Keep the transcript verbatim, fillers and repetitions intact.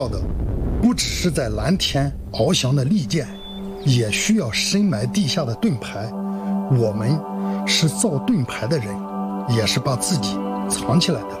要的不只是在蓝天翱翔的利剑，也需要深埋地下的盾牌。我们是造盾牌的人，也是把自己藏起来的。